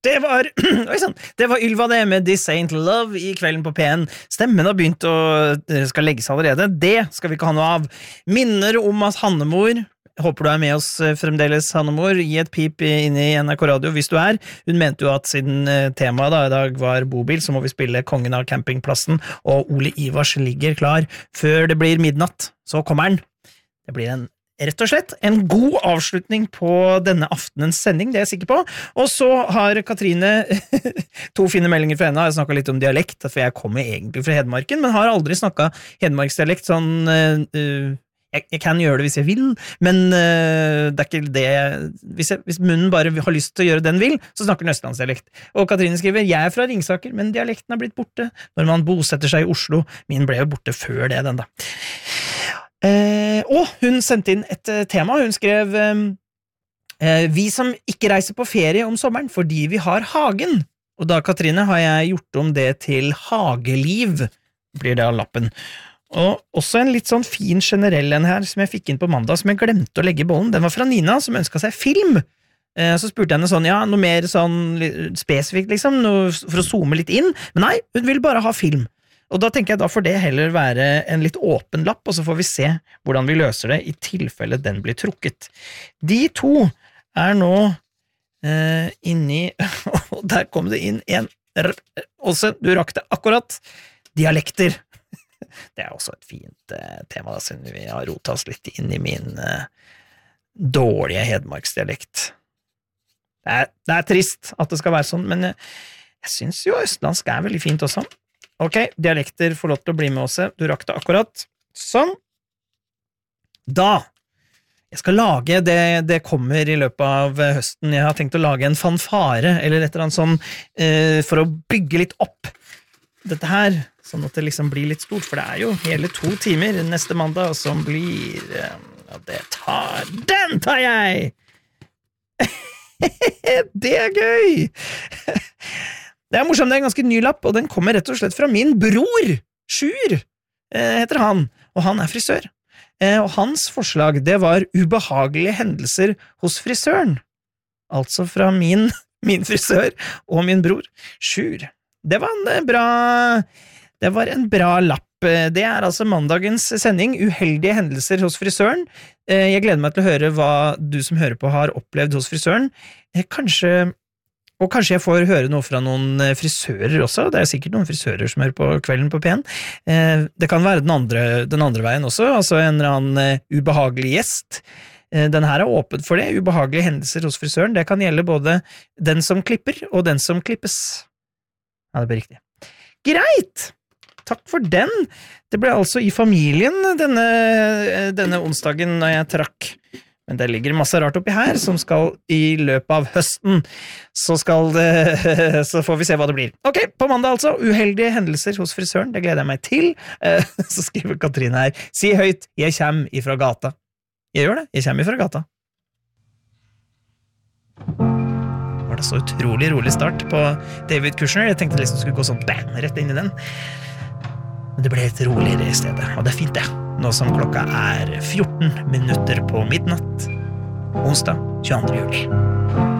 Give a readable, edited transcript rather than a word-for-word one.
Det var, oi sann, det var Ylva det med This Ain't Love I Kvelden på P1. Stemmen har begynt å skal legge seg allerede. Det skal vi ikke ha noe av. Minner om at Hannemor, håper du er med oss fremdeles, Hannemor, gi et pip inn I NRK Radio hvis du er. Hun mente jo at siden temaet da, I dag var bobil, så må vi spille Kongen av campingplassen, og Ole Ivars ligger klar før det blir midnatt. Så kommer han. Det blir rett og slett en god avslutning på denne aftenens sending, det jeg sikker på. Og så har Katrine to fine meldinger fra henne. Jeg har snakket litt om dialekt, for jeg kommer egentlig fra Hedmarken, men har aldri snakket hedmarksdialekt sånn... Jeg kan gjøre det hvis jeg vil, men det ikke det... Hvis munnen bare har lyst til å gjøre den vil, så snakker den østlandsdialekt. Og Katrine skriver, jeg fra Ringsaker, men dialekten har blitt borte når man bosetter seg I Oslo. Min ble jo borte før det, den da. Og hun sendte inn et tema. Hun skrev vi som ikke reiser på ferie om sommeren fordi vi har hagen. Og da, Katrine, har jeg gjort om det til hageliv, blir det av lappen. Og også en litt sånn fin generell en her som jeg fikk inn på mandag, som jeg glemte å legge I bollen. Den var fra Nina, som ønsket seg film. Så spurte jeg henne sånn, ja, noe mer sånn spesifikt liksom, noe for å zoome litt inn. Men nei, hun vil bare ha film. Og da tenker jeg da får det heller være en litt åpen lapp, og så får vi se hvordan vi løser det I tilfelle den blir trukket. De to nå inni, og der kom det inn en, også, du rakk det akkurat, dialekter. Det også et fint tema, da, siden vi har rotet oss litt inn I min dårlige hedmarksdialekt. Det trist at det skal være sånn, men jeg synes jo østlandsk veldig fint også. Ok, dialekter får lov til å bli med også. Du rakk det akkurat. Sånn. Da. Jeg skal lage, det kommer I løpet av høsten. Jeg har tenkt å lage en fanfare, eller et eller annet sånn, for å bygge litt opp dette her, sånn at det liksom blir litt stort, for det jo hele 2 timer neste mandag, som blir, ja, den tar jeg! Det gøy! Det morsomt, det en ganske ny lapp, og den kommer rett og slett fra min bror, Sjur, heter han, og han frisør. Og hans forslag, det var ubehagelige hendelser hos frisøren. Altså fra min frisør og min bror, Sjur. Det var en bra lapp. Det altså mandagens sending, uheldige hendelser hos frisøren. Jeg gleder meg til å høre hva du som hører på har opplevd hos frisøren. Kanskje jeg får høre noe fra noen frisører også. Det sikkert noen frisører som hører på Kvelden på P1. Det kan være den andre veien også, altså en eller annen ubehagelig gjest. Den her åpen for det, ubehagelige hendelser hos frisøren. Det kan gjelde både den som klipper og den som klippes. Ja, det blir riktig. Greit! Takk for den. Det ble altså I familien denne onsdagen når jeg trakk. Men det ligger masse rart oppi her, som skal I løpet av høsten, så får vi se hva det blir. Ok, på mandag altså, uheldige hendelser hos frisøren, det gleder jeg meg til. Så skriver Katrine her, si høyt, jeg kommer ifra gata. Jeg gjør det, jeg kommer ifra gata. Var det så utrolig rolig start på David Kushner? Jeg tenkte liksom skulle gå sånn bam, rett inn I den. Men det ble et roligere I stedet, og det fint det. Nå som klokka 14 minutter på midnatt, onsdag 22. juli.